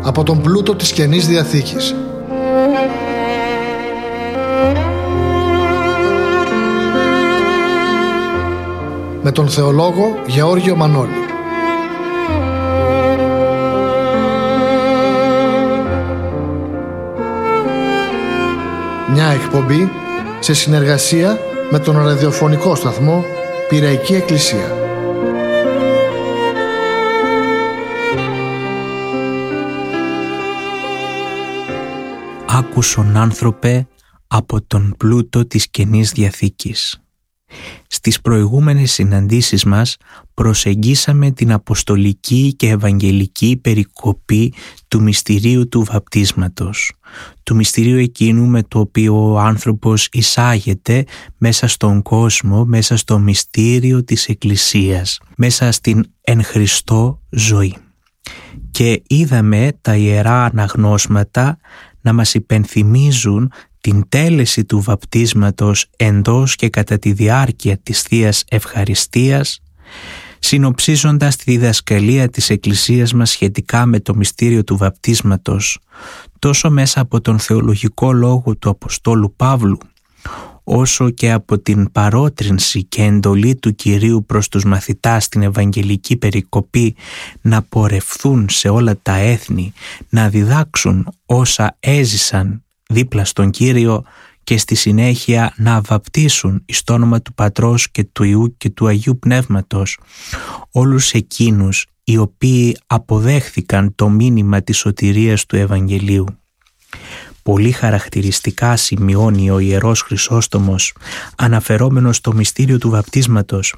από τον πλούτο της Καινής Διαθήκης. Με τον θεολόγο Γεώργιο Μανώλη. Μια εκπομπή σε συνεργασία με τον ραδιοφωνικό σταθμό Πειραϊκή Εκκλησία. Άκουσον άνθρωπε από τον πλούτο της Καινής Διαθήκης. Στις προηγούμενες συναντήσεις μας προσεγγίσαμε την αποστολική και ευαγγελική περικοπή του μυστηρίου του βαπτίσματος, του μυστηρίου εκείνου με το οποίο ο άνθρωπος εισάγεται μέσα στον κόσμο, μέσα στο μυστήριο της Εκκλησίας, μέσα στην εν Χριστώ ζωή. Και είδαμε τα ιερά αναγνώσματα να μας υπενθυμίζουν την τέλεση του βαπτίσματος εντός και κατά τη διάρκεια της Θείας Ευχαριστίας, συνοψίζοντας τη διδασκαλία της Εκκλησίας μας σχετικά με το μυστήριο του βαπτίσματος, τόσο μέσα από τον θεολογικό λόγο του Αποστόλου Παύλου, όσο και από την παρότρινση και εντολή του Κυρίου προς τους μαθητάς στην Ευαγγελική περικοπή να πορευθούν σε όλα τα έθνη, να διδάξουν όσα έζησαν δίπλα στον Κύριο και στη συνέχεια να βαπτίσουν εις το όνομα του Πατρός και του Υιού και του Αγίου Πνεύματος όλους εκείνους οι οποίοι αποδέχθηκαν το μήνυμα της σωτηρίας του Ευαγγελίου. Πολύ χαρακτηριστικά σημειώνει ο Ιερός Χρυσόστομος, αναφερόμενος στο μυστήριο του βαπτίσματος,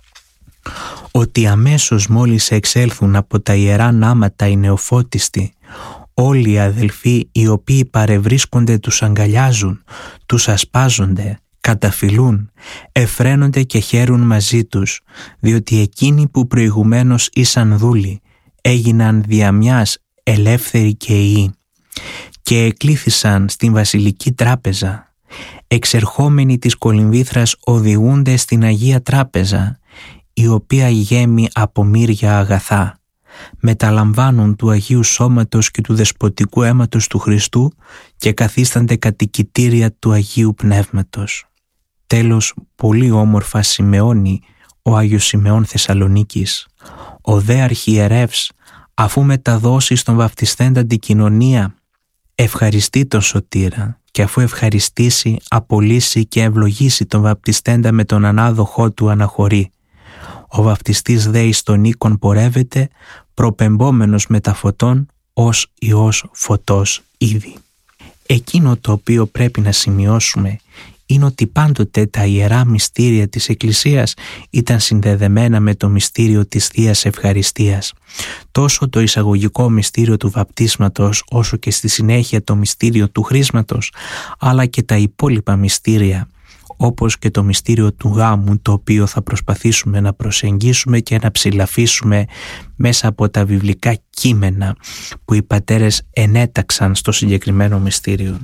ότι αμέσως μόλις εξέλθουν από τα ιερά νάματα οι νεοφώτιστοι, όλοι οι αδελφοί οι οποίοι παρευρίσκονται τους αγκαλιάζουν, τους ασπάζονται, καταφυλούν, εφραίνονται και χαίρουν μαζί τους, διότι εκείνοι που προηγουμένως ήσαν δούλοι έγιναν δια μιας ελεύθεροι και ιοί και εκλήθησαν στην βασιλική τράπεζα. Εξερχόμενοι της Κολυμβήθρας οδηγούνται στην Αγία Τράπεζα, η οποία γέμει από μύρια αγαθά. Μεταλαμβάνουν του Αγίου Σώματος και του δεσποτικού αίματος του Χριστού και καθίστανται κατοικητήρια του Αγίου Πνεύματος. Τέλος, πολύ όμορφα σημειώνει ο Άγιος Σημεών Θεσσαλονίκης: ο δε αρχιερεύς, αφού μεταδώσει στον βαπτισθέντα την κοινωνία, ευχαριστεί τον σωτήρα και αφού ευχαριστήσει, απολύσει και ευλογήσει τον βαπτιστέντα με τον ανάδοχό του αναχωρεί. Ο βαπτιστής δε εις τον οίκον πορεύεται, προπεμπόμενος με τα φωτών ως Υιός φωτός ήδη. Εκείνο το οποίο πρέπει να σημειώσουμε είναι ότι πάντοτε τα ιερά μυστήρια της Εκκλησίας ήταν συνδεδεμένα με το μυστήριο της Θείας Ευχαριστίας. Τόσο το εισαγωγικό μυστήριο του βαπτίσματος, όσο και στη συνέχεια το μυστήριο του χρίσματος, αλλά και τα υπόλοιπα μυστήρια, όπως και το μυστήριο του γάμου, το οποίο θα προσπαθήσουμε να προσεγγίσουμε και να ψηλαφίσουμε μέσα από τα βιβλικά κείμενα που οι πατέρες ενέταξαν στο συγκεκριμένο μυστήριο.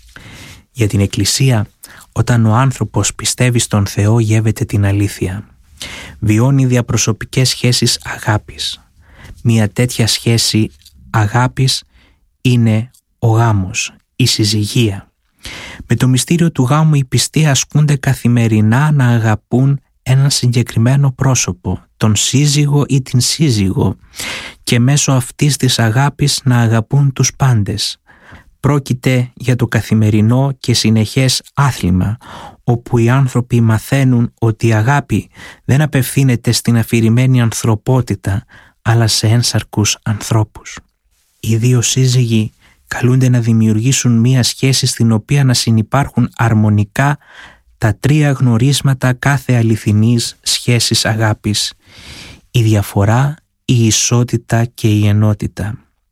Για την Εκκλησία, όταν ο άνθρωπος πιστεύει στον Θεό, γεύεται την αλήθεια. Βιώνει διαπροσωπικές σχέσεις αγάπης. Μια τέτοια σχέση αγάπης είναι ο γάμος, η συζυγία. Με το μυστήριο του γάμου οι πιστοί ασκούνται καθημερινά να αγαπούν έναν συγκεκριμένο πρόσωπο, τον σύζυγο ή την σύζυγο, και μέσω αυτής της αγάπης να αγαπούν τους πάντες. Πρόκειται για το καθημερινό και συνεχές άθλημα, όπου οι άνθρωποι μαθαίνουν ότι η αγάπη δεν απευθύνεται στην αφηρημένη ανθρωπότητα, αλλά σε ένσαρκους ανθρώπους. Οι δύο σύζυγοι καλούνται να δημιουργήσουν μία σχέση στην οποία να συνυπάρχουν αρμονικά τα τρία γνωρίσματα κάθε αληθινής σχέσης αγάπης: η διαφορά, η ισότητα και η ενότητα.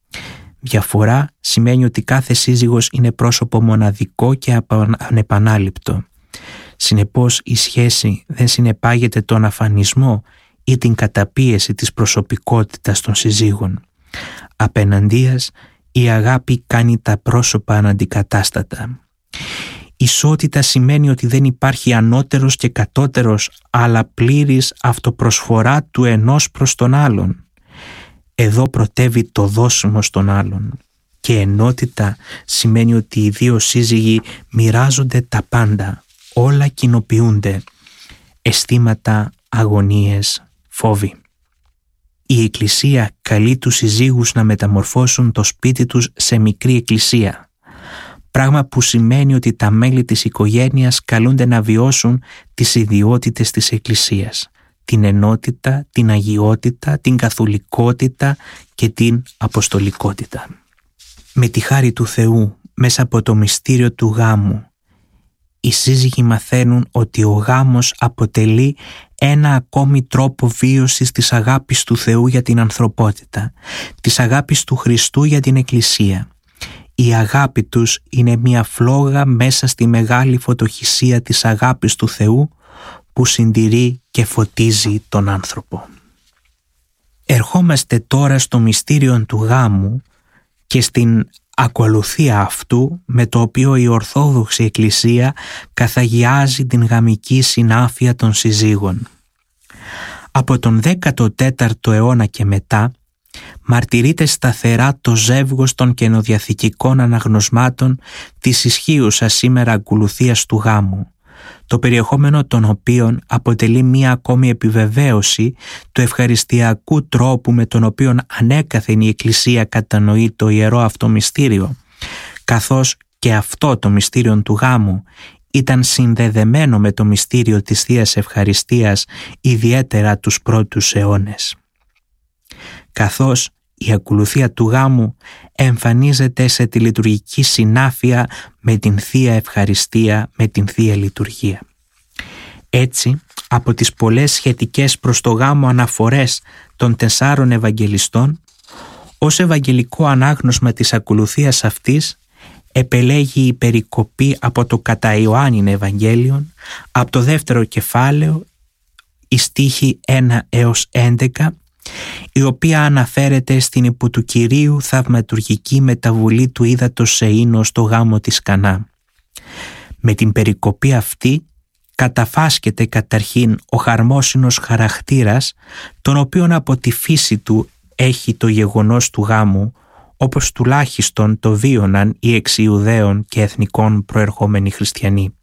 Διαφορά σημαίνει ότι κάθε σύζυγος είναι πρόσωπο μοναδικό και ανεπανάληπτο. Συνεπώς η σχέση δεν συνεπάγεται τον αφανισμό ή την καταπίεση της προσωπικότητας των συζύγων. Απέναντίας, η αγάπη κάνει τα πρόσωπα αναντικατάστατα. Ισότητα σημαίνει ότι δεν υπάρχει ανώτερος και κατώτερος, αλλά πλήρης αυτοπροσφορά του ενός προς τον άλλον. Εδώ πρωτεύει το δώσιμο στον άλλον. Και ενότητα σημαίνει ότι οι δύο σύζυγοι μοιράζονται τα πάντα, όλα κοινοποιούνται, αισθήματα, αγωνίες, φόβοι. Η Εκκλησία καλεί τους συζύγους να μεταμορφώσουν το σπίτι τους σε μικρή εκκλησία, πράγμα που σημαίνει ότι τα μέλη της οικογένειας καλούνται να βιώσουν τις ιδιότητες της Εκκλησίας, την ενότητα, την αγιότητα, την καθολικότητα και την αποστολικότητα. Με τη χάρη του Θεού, μέσα από το μυστήριο του γάμου, οι σύζυγοι μαθαίνουν ότι ο γάμος αποτελεί ένα ακόμη τρόπο βίωσης της αγάπης του Θεού για την ανθρωπότητα, της αγάπης του Χριστού για την Εκκλησία. Η αγάπη τους είναι μια φλόγα μέσα στη μεγάλη φωτοχυσία της αγάπης του Θεού που συντηρεί και φωτίζει τον άνθρωπο. Ερχόμαστε τώρα στο μυστήριο του γάμου και στην ακολουθία αυτού με το οποίο η Ορθόδοξη Εκκλησία καθαγιάζει την γαμική συνάφεια των συζύγων. Από τον 14ο αιώνα και μετά μαρτυρείται σταθερά το ζεύγος των καινοδιαθηκικών αναγνωσμάτων της ισχύουσας σήμερα ακολουθίας του γάμου, το περιεχόμενο των οποίων αποτελεί μία ακόμη επιβεβαίωση του ευχαριστιακού τρόπου με τον οποίο ανέκαθεν η Εκκλησία κατανοεί το ιερό αυτό μυστήριο, καθώς και αυτό το μυστήριο του γάμου ήταν συνδεδεμένο με το μυστήριο της Θείας Ευχαριστίας, ιδιαίτερα τους πρώτους αιώνες. Καθώς η ακολουθία του γάμου εμφανίζεται σε τη λειτουργική συνάφεια με την Θεία Ευχαριστία, με την Θεία Λειτουργία. Έτσι, από τις πολλές σχετικές προς το γάμο αναφορές των 4 Ευαγγελιστών, ως ευαγγελικό ανάγνωσμα της ακολουθίας αυτής επελέγει η περικοπή από το κατά Ιωάννην Ευαγγέλιον, από το 2ο κεφάλαιο, οι στίχοι 1 έως 11, η οποία αναφέρεται στην υπό του Κυρίου θαυματουργική μεταβολή του ύδατος σε ίνο στο γάμο της Κανά. Με την περικοπή αυτή καταφάσκεται καταρχήν ο χαρμόσυνος χαρακτήρας, τον οποίον από τη φύση του έχει το γεγονός του γάμου, όπως τουλάχιστον το βίωναν οι εξ Ιουδαίων και εθνικών προερχόμενοι χριστιανοί.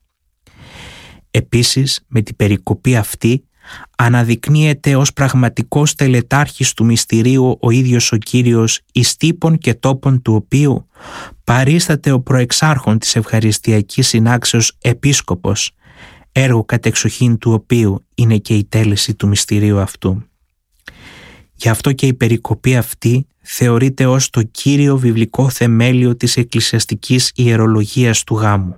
Επίσης, με την περικοπή αυτή αναδεικνύεται ως πραγματικός τελετάρχης του μυστηρίου ο ίδιος ο Κύριος, εις τύπων και τόπων του οποίου παρίσταται ο προεξάρχον της ευχαριστιακής συνάξεως επίσκοπος, έργο κατεξοχήν του οποίου είναι και η τέλεση του μυστηρίου αυτού. Γι' αυτό και η περικοπή αυτή θεωρείται ως το κύριο βιβλικό θεμέλιο της εκκλησιαστικής ιερολογίας του γάμου.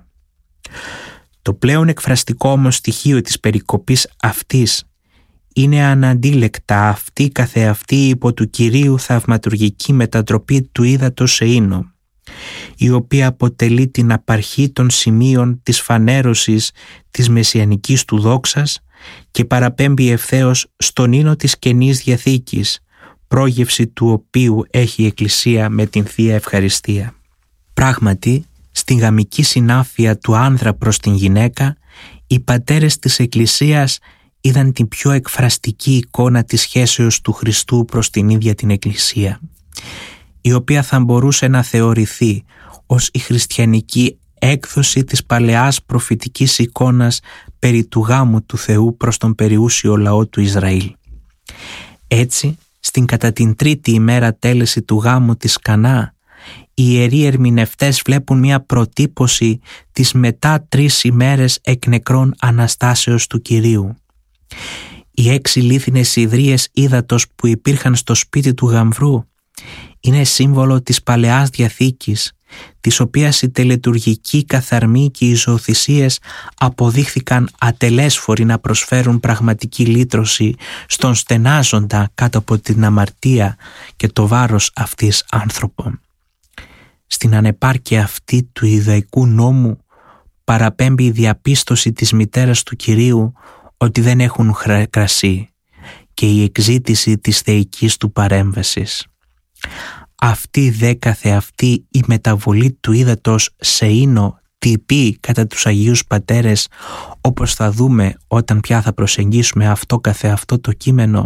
Το πλέον εκφραστικό όμως στοιχείο της περικοπής αυτής είναι αναντίλεκτα αυτή καθεαυτή υπό του Κυρίου θαυματουργική μετατροπή του ύδατος σε ίνο, η οποία αποτελεί την απαρχή των σημείων της φανέρωσης της μεσιανικής του δόξας και παραπέμπει ευθέως στον ίνο της Καινής Διαθήκης, πρόγευση του οποίου έχει η Εκκλησία με την Θεία Ευχαριστία. Πράγματι, στην γαμική συνάφεια του άνδρα προς την γυναίκα, οι πατέρες της Εκκλησίας είδαν την πιο εκφραστική εικόνα της σχέσεως του Χριστού προς την ίδια την Εκκλησία, η οποία θα μπορούσε να θεωρηθεί ως η χριστιανική έκδοση της παλαιάς προφητικής εικόνας περί του γάμου του Θεού προς τον περιούσιο λαό του Ισραήλ. Έτσι, στην κατά την 3η ημέρα τέλεση του γάμου της Κανά, οι ιεροί ερμηνευτές βλέπουν μια προτύπωση της μετά 3 ημέρες εκ νεκρών Αναστάσεως του Κυρίου. Οι 6 λίθινες ιδρύες ύδατος που υπήρχαν στο σπίτι του γαμβρού είναι σύμβολο της Παλαιάς Διαθήκης, της οποίας οι τελετουργικοί καθαρμοί και οι ζωοθυσίες αποδείχθηκαν ατελέσφοροι να προσφέρουν πραγματική λύτρωση στον στενάζοντα κάτω από την αμαρτία και το βάρος αυτής άνθρωπο. Στην ανεπάρκεια αυτή του Ιουδαϊκού νόμου παραπέμπει η διαπίστωση της μητέρας του Κυρίου ότι δεν έχουν κρασί και η εκζήτηση της θεϊκής του παρέμβασης. Αυτή δε καθεαυτή η μεταβολή του ύδατος σε ίνο τυπεί κατά τους Αγίους Πατέρες, όπως θα δούμε όταν πια θα προσεγγίσουμε αυτό καθεαυτό το κείμενο,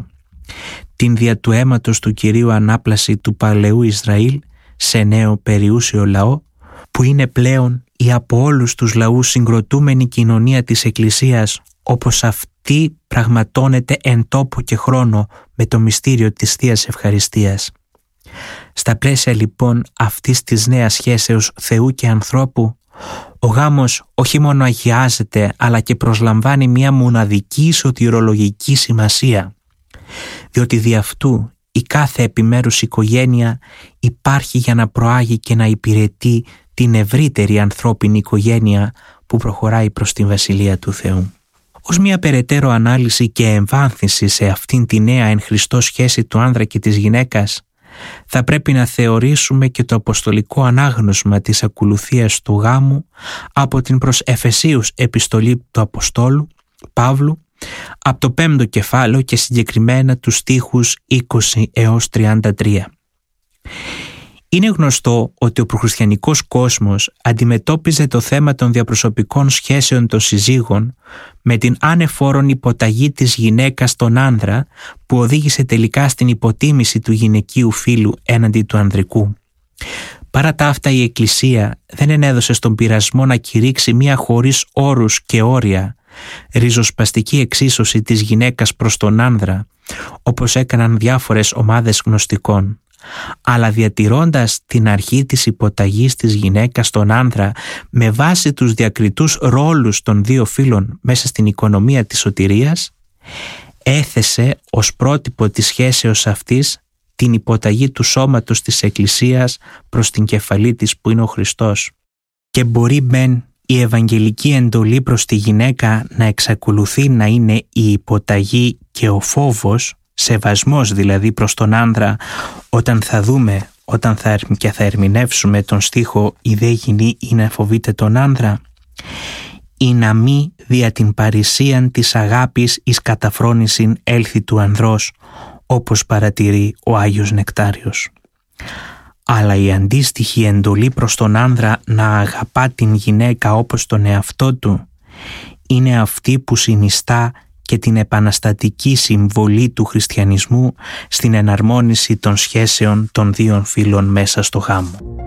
την δια του αίματος του Κυρίου ανάπλαση του παλαιού Ισραήλ σε νέο περιούσιο λαό, που είναι πλέον η από όλους τους λαούς συγκροτούμενη κοινωνία της Εκκλησίας, όπως αυτή πραγματώνεται εν τόπο και χρόνο με το μυστήριο της Θείας Ευχαριστίας. Στα πλαίσια λοιπόν αυτής της νέας σχέσεως Θεού και ανθρώπου, ο γάμος όχι μόνο αγιάζεται, αλλά και προσλαμβάνει μια μοναδική σωτηρολογική σημασία, διότι δι' αυτού η κάθε επιμέρους οικογένεια υπάρχει για να προάγει και να υπηρετεί την ευρύτερη ανθρώπινη οικογένεια που προχωράει προς την Βασιλεία του Θεού. Ως μια περαιτέρω ανάλυση και εμβάνθηση σε αυτήν τη νέα εν Χριστώ σχέση του άνδρα και της γυναίκας, θα πρέπει να θεωρήσουμε και το αποστολικό ανάγνωσμα της ακολουθίας του γάμου από την προς Εφεσίους επιστολή του Αποστόλου Παύλου, από το 5ο κεφάλαιο και συγκεκριμένα τους στίχους 20 έως 33. Είναι γνωστό ότι ο προχριστιανικός κόσμος αντιμετώπιζε το θέμα των διαπροσωπικών σχέσεων των συζύγων με την ανεφόρον υποταγή της γυναίκας στον άνδρα, που οδήγησε τελικά στην υποτίμηση του γυναικείου φύλου έναντι του ανδρικού. Παρά τα αυτά, η Εκκλησία δεν ενέδωσε στον πειρασμό να κηρύξει μία χωρίς όρους και όρια ριζοσπαστική εξίσωση της γυναίκας προς τον άνδρα, όπως έκαναν διάφορες ομάδες γνωστικών, αλλά διατηρώντας την αρχή της υποταγής της γυναίκας στον άνδρα με βάση τους διακριτούς ρόλους των δύο φύλων μέσα στην οικονομία της σωτηρίας, έθεσε ως πρότυπο της σχέσεως αυτής την υποταγή του σώματος της Εκκλησίας προς την κεφαλή της, που είναι ο Χριστός. Και μπορεί μεν η ευαγγελική εντολή προς τη γυναίκα να εξακολουθεί να είναι η υποταγή και ο φόβος, σεβασμός δηλαδή προς τον άνδρα, όταν θα δούμε, θα ερμηνεύσουμε τον στίχο «Η δε γυνή ή να φοβείται τον άνδρα», ή να μη δια την παρησίαν της αγάπης εις καταφρόνησιν έλθει του ανδρός, όπως παρατηρεί ο Άγιος Νεκτάριος. Αλλά η αντίστοιχη εντολή προς τον άνδρα να αγαπά την γυναίκα όπως τον εαυτό του είναι αυτή που συνιστά και την επαναστατική συμβολή του χριστιανισμού στην εναρμόνιση των σχέσεων των δύο φύλων μέσα στο γάμο.